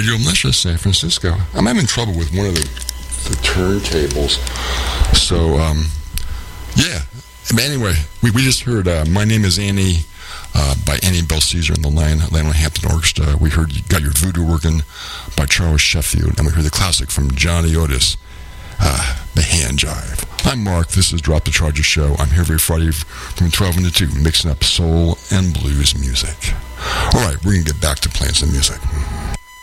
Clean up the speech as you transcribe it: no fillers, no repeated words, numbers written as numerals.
Melissa, San Francisco. I'm having trouble with one of the turntables. So, yeah. But anyway, we just heard My Name is Annie by Annie Bell Caesar and the Lionel Hampton Orchestra. We heard You Got Your Voodoo Working by Charles Sheffield. And we heard the classic from Johnny Otis, The Hand Jive. I'm Mark. This is Drop the Charger Show. I'm here every Friday from 12 to 2, mixing up soul and blues music. All right, we're going to get back to playing some music.